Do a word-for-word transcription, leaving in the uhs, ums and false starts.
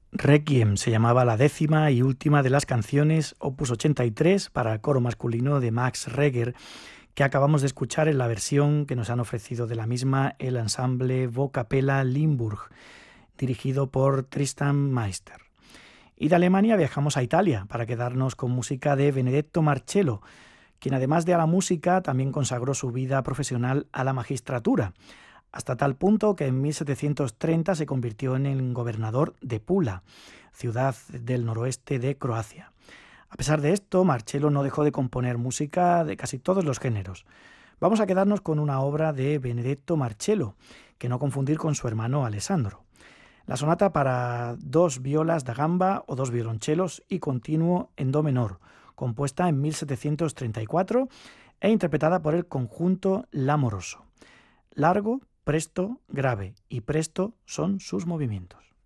Requiem se llamaba la décima y última de las canciones, opus ochenta y tres, para el coro masculino de Max Reger, que acabamos de escuchar en la versión que nos han ofrecido de la misma el ensamble Vocapella Limburg, dirigido por Tristan Meister. Y de Alemania viajamos a Italia para quedarnos con música de Benedetto Marcello, quien además de a la música también consagró su vida profesional a la magistratura, hasta tal punto que en mil setecientos treinta se convirtió en el gobernador de Pula, ciudad del noroeste de Croacia. A pesar de esto, Marcello no dejó de componer música de casi todos los géneros. Vamos a quedarnos con una obra de Benedetto Marcello, que no confundir con su hermano Alessandro. La sonata para dos violas da gamba o dos violonchelos y continuo en do menor, compuesta en mil setecientos treinta y cuatro e interpretada por el conjunto L'Amoroso. Largo, presto, grave y presto son sus movimientos.